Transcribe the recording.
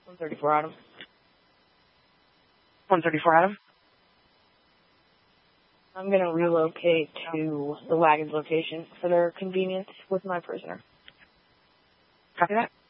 134 Adam. 134 Adam. I'm going to relocate to the wagon's location for their convenience with my prisoner. Copy that.